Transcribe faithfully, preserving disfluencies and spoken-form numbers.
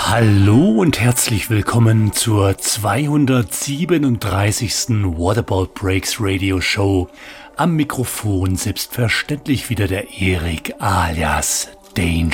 Hallo und herzlich willkommen zur zweihundertsiebenunddreißigsten What About Breaks Radio Show. Am Mikrofon selbstverständlich wieder der Erik alias Danger.